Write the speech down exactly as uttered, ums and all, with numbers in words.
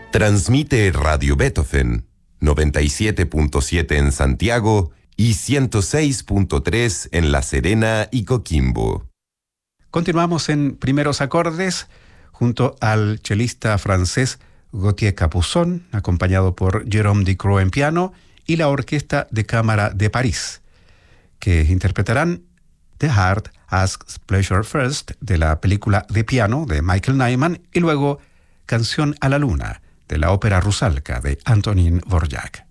Transmite Radio Beethoven, noventa y siete punto siete en Santiago y ciento seis punto tres en La Serena y Coquimbo. Continuamos en Primeros Acordes junto al chelista francés Gauthier Capuçon, acompañado por Jérôme Ducrot en piano y la Orquesta de Cámara de París, que interpretarán The Heart Asks Pleasure First de la película de piano de Michael Nyman y luego Canción a la Luna de la ópera Rusalka de Antonín Dvořák.